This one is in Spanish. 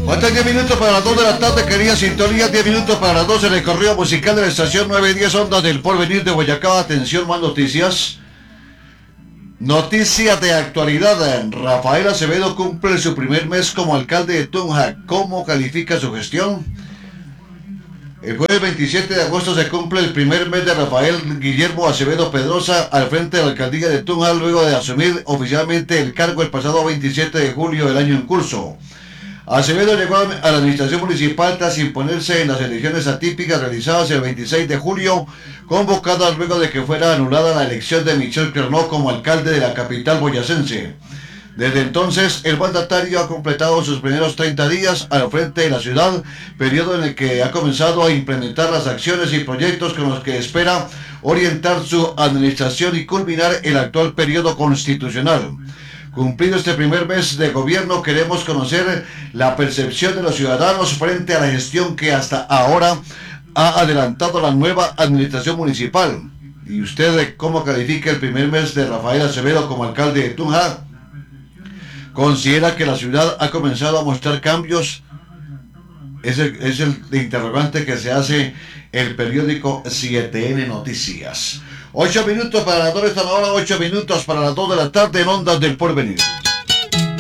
Faltan 10 minutos para las 2 de la tarde, querida sintonía, 10 minutos para las 2 en el correo musical de la estación 910 Ondas del Porvenir de Boyacá. Atención, más noticias. Noticias de actualidad. Rafael Acevedo cumple su primer mes como alcalde de Tunja. ¿Cómo califica su gestión? El jueves 27 de agosto se cumple el primer mes de Rafael Guillermo Acevedo Pedrosa al frente de la alcaldía de Tunja, luego de asumir oficialmente el cargo el pasado 27 de julio del año en curso. Acevedo llegó a la administración municipal tras imponerse en las elecciones atípicas realizadas el 26 de julio, convocadas luego de que fuera anulada la elección de Michel Clermont como alcalde de la capital boyacense. Desde entonces, el mandatario ha completado sus primeros 30 días al frente de la ciudad, periodo en el que ha comenzado a implementar las acciones y proyectos con los que espera orientar su administración y culminar el actual periodo constitucional. Cumplido este primer mes de gobierno, queremos conocer la percepción de los ciudadanos frente a la gestión que hasta ahora ha adelantado la nueva administración municipal. ¿Y usted cómo califica el primer mes de Rafael Acevedo como alcalde de Tunja? ¿Considera que la ciudad ha comenzado a mostrar cambios? Es el interrogante que se hace el periódico 7N Noticias. 8 minutos para las 2 de esta hora, 8 minutos para las 2 de la tarde en Ondas del Porvenir.